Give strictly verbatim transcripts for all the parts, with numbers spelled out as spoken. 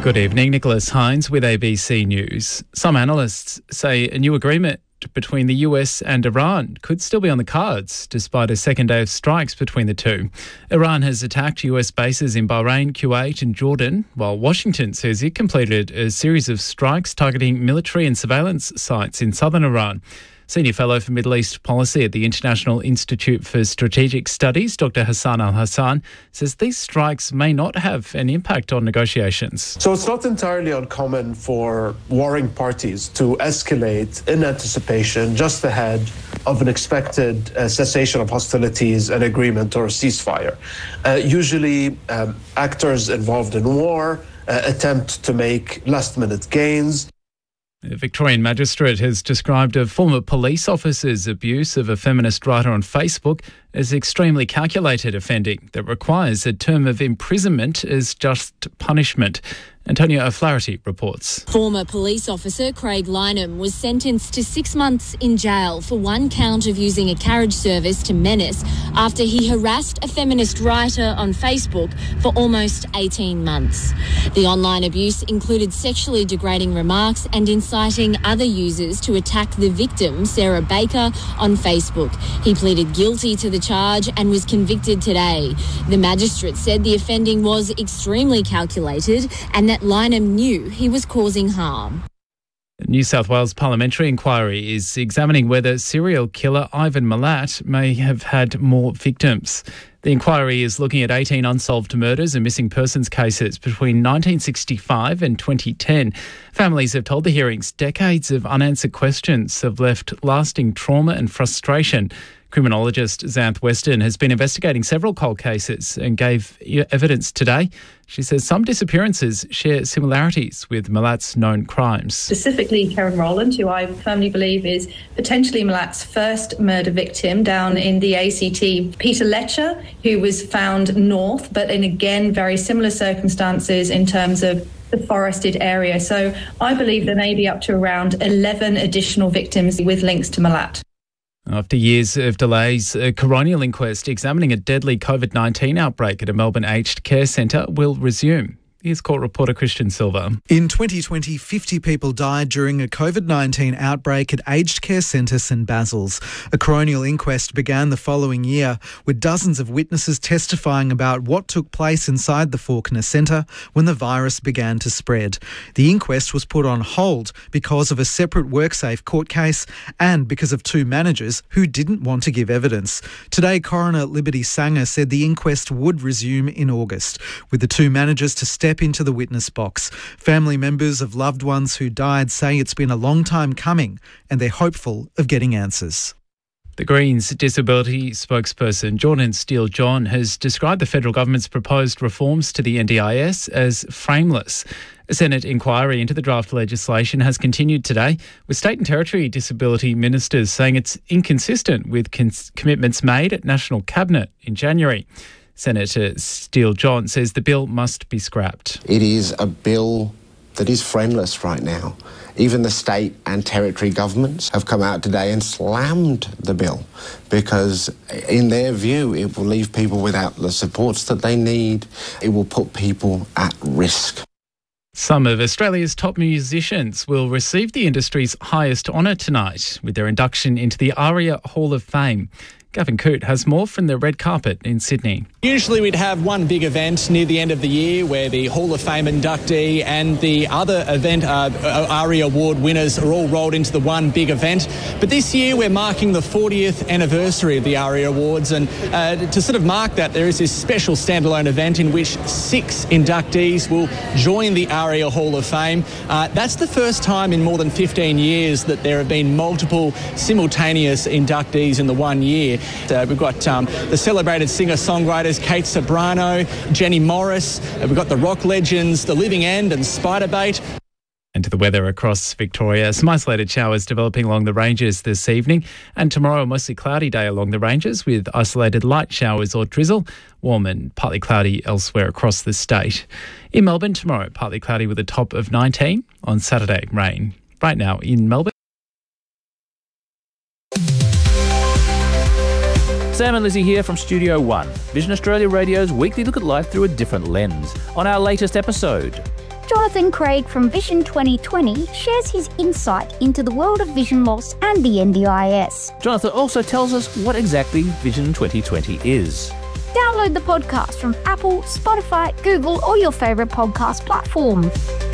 Good evening, Nicholas Hines with A B C News. Some analysts say a new agreement between the U S and Iran could still be on the cards, despite a second day of strikes between the two. Iran has attacked U S bases in Bahrain, Kuwait and Jordan, while Washington says it completed a series of strikes targeting military and surveillance sites in southern Iran. Senior Fellow for Middle East Policy at the International Institute for Strategic Studies, Doctor Hassan Al-Hassan, says these strikes may not have an impact on negotiations. So it's not entirely uncommon for warring parties to escalate in anticipation just ahead of an expected uh, cessation of hostilities, an agreement or a ceasefire. Uh, usually um, actors involved in war uh, attempt to make last-minute gains. A Victorian magistrate has described a former police officer's abuse of a feminist writer on Facebook as extremely calculated offending that requires a term of imprisonment as just punishment. Antonia O'Flaherty reports. Former police officer Craig Lynham was sentenced to six months in jail for one count of using a carriage service to menace after he harassed a feminist writer on Facebook for almost eighteen months. The online abuse included sexually degrading remarks and inciting other users to attack the victim, Sarah Baker, on Facebook. He pleaded guilty to the charge and was convicted today. The magistrate said the offending was extremely calculated and that Lynham knew he was causing harm. The New South Wales parliamentary inquiry is examining whether serial killer Ivan Milat may have had more victims. The inquiry is looking at eighteen unsolved murders and missing persons cases between nineteen sixty-five and twenty ten. Families have told the hearings decades of unanswered questions have left lasting trauma and frustration. Criminologist Xanth Weston has been investigating several cold cases and gave evidence today. She says some disappearances share similarities with Milat's known crimes. Specifically, Karen Rowland, who I firmly believe is potentially Milat's first murder victim down in the A C T. Peter Letcher, who was found north, but in again very similar circumstances in terms of the forested area. So I believe there may be up to around eleven additional victims with links to Milat. After years of delays, a coronial inquest examining a deadly COVID nineteen outbreak at a Melbourne aged care centre will resume. Here's court reporter Christian Silver. In twenty twenty, fifty people died during a COVID nineteen outbreak at aged care centre St Basil's. A coronial inquest began the following year, with dozens of witnesses testifying about what took place inside the Fawkner Centre when the virus began to spread. The inquest was put on hold because of a separate WorkSafe court case and because of two managers who didn't want to give evidence. Today, Coroner Liberty Sanger said the inquest would resume in August, with the two managers to step into the witness box. Family members of loved ones who died say it's been a long time coming and they're hopeful of getting answers. The Greens disability spokesperson Jordan Steele-John has described the federal government's proposed reforms to the N D I S as frameless. A Senate inquiry into the draft legislation has continued today, with state and territory disability ministers saying it's inconsistent with cons- commitments made at National Cabinet in January. Senator Steele-John says the bill must be scrapped. It is a bill that is frameless right now. Even the state and territory governments have come out today and slammed the bill because, in their view, it will leave people without the supports that they need. It will put people at risk. Some of Australia's top musicians will receive the industry's highest honour tonight with their induction into the ARIA Hall of Fame. Gavin Coote has more from the red carpet in Sydney. Usually we'd have one big event near the end of the year where the Hall of Fame inductee and the other event, uh, ARIA Award winners are all rolled into the one big event. But this year we're marking the fortieth anniversary of the ARIA Awards, and uh, to sort of mark that, there is this special standalone event in which six inductees will join the ARIA Hall of Fame. Uh, that's the first time in more than fifteen years that there have been multiple simultaneous inductees in the one year. Uh, we've got um, the celebrated singer-songwriters Kate Sobrano, Jenny Morris. Uh, we've got the rock legends The Living End and Spiderbait. And to the weather across Victoria, some isolated showers developing along the ranges this evening, and tomorrow a mostly cloudy day along the ranges with isolated light showers or drizzle, warm and partly cloudy elsewhere across the state. In Melbourne tomorrow, partly cloudy with a top of nineteen. On Saturday, rain. Right now in Melbourne. Sam and Lizzie here from Studio One, Vision Australia Radio's weekly look at life through a different lens. On our latest episode, Jonathan Craig from Vision twenty twenty shares his insight into the world of vision loss and the N D I S. Jonathan also tells us what exactly Vision twenty twenty is. Download the podcast from Apple, Spotify, Google, or your favourite podcast platform.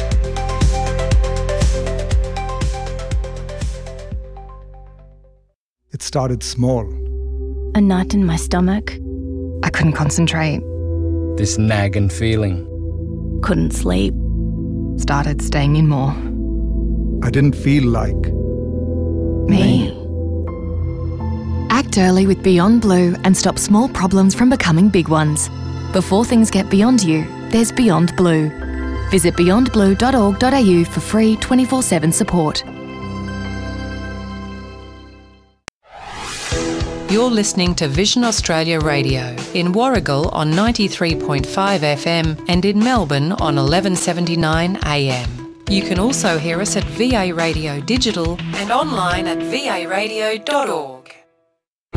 It started small. A knot in my stomach. I couldn't concentrate. This nagging feeling. Couldn't sleep. Started staying in more. I didn't feel like... Me. Act early with Beyond Blue and stop small problems from becoming big ones. Before things get beyond you, there's Beyond Blue. Visit beyond blue dot org dot a u for free twenty-four seven support. You're listening to Vision Australia Radio in Warragul on ninety-three point five F M and in Melbourne on eleven seventy-nine A M. You can also hear us at V A Radio Digital and online at v a radio dot org.